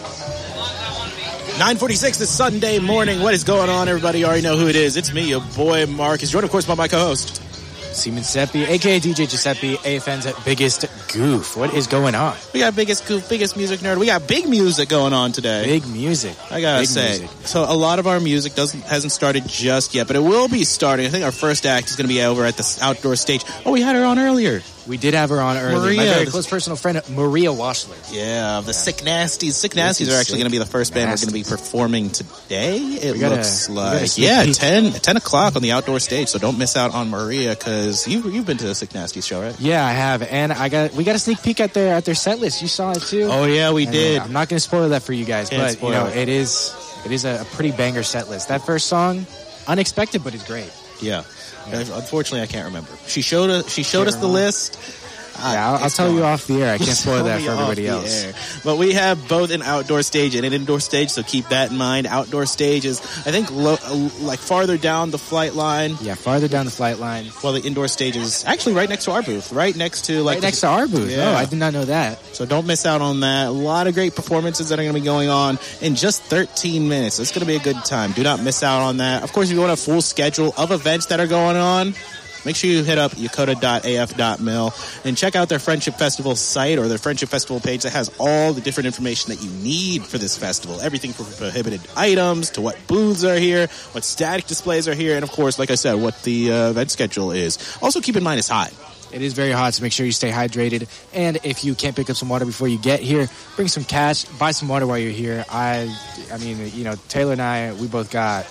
9:46 this Sunday morning. What is going on, everybody? You already know who it is. It's me, your boy Marcus, joined, of course, by my co-host, Seaman Seppi, a.k.a. DJ Giuseppe, AFN's biggest goof. What is going on? We got biggest goof, biggest music nerd. We got big music going on today. Big music. I gotta say. So a lot of our music hasn't started just yet, but it will be starting. I think our first act is going to be over at the outdoor stage. Oh, we had her on earlier. We did have her on earlier. Maria, my very close personal friend, Maria Washler. Yeah, the Sick Nasties. Sick Nasties are actually going to be the first band we're going to be performing today. It looks like. Yeah, 10 o'clock on the outdoor stage, so don't miss out on Maria, because you've been to the Sick Nasties show, right? Yeah, I have, and we got a sneak peek at their set list. You saw it too? Oh, yeah, we did. I'm not going to spoil that for you guys, but you know, it is a pretty banger set list. That first song, unexpected, but it's great. Yeah. Unfortunately, I can't remember. She showed us the list. Yeah, I'll tell you off the air. I can't spoil that for everybody else. But we have both an outdoor stage and an indoor stage, so keep that in mind. Outdoor stage is, I think, like farther down the flight line. Yeah, farther down the flight line. Well, the indoor stage is actually right next to our booth. Right next to our booth. Yeah. Oh, I did not know that. So don't miss out on that. A lot of great performances that are going to be going on in just 13 minutes. It's going to be a good time. Do not miss out on that. Of course, if you want a full schedule of events that are going on, make sure you hit up yakota.af.mil and check out their Friendship Festival site or their Friendship Festival page that has all the different information that you need for this festival. Everything from prohibited items to what booths are here, what static displays are here, and of course, like I said, what the event schedule is. Also, keep in mind it's hot. It is very hot, so make sure you stay hydrated. And if you can't pick up some water before you get here, bring some cash, buy some water while you're here. I mean, you know, Taylor and I, we both got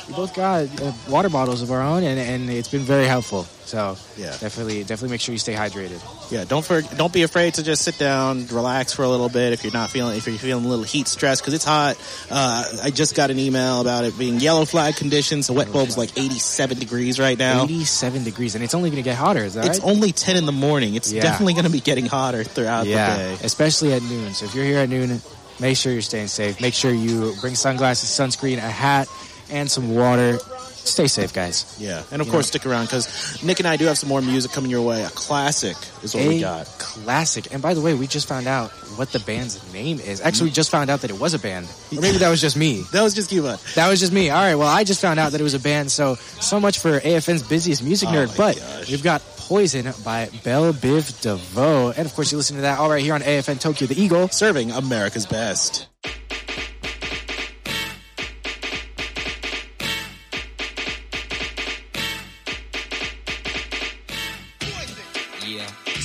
water bottles of our own, and it's been very helpful. So yeah, definitely make sure you stay hydrated. Yeah, don't be afraid to just sit down, relax for a little bit if you're feeling a little heat stress, because it's hot. I just got an email about it being yellow flag conditions. The wet bulb's like 87 degrees right now. 87 degrees, and it's only going to get hotter. Is that right? It's only 10 in the morning. It's definitely going to be getting hotter throughout the day, especially at noon. So if you're here at noon, make sure you're staying safe. Make sure you bring sunglasses, sunscreen, a hat, and some water. Stay safe, guys. Yeah, and of course, stick around, because Nick and I do have some more music coming your way. A classic is what we got. Classic. And by the way, we just found out what the band's name is. Actually, we just found out that it was a band. Or maybe that was just me. That was just you, bud. That was just me. All right, well, I just found out that it was a band, so much for AFN's busiest music nerd. But we've got Poison by Belle Biv DeVoe. And of course, you listen to that all right here on AFN Tokyo, the Eagle. Serving America's best.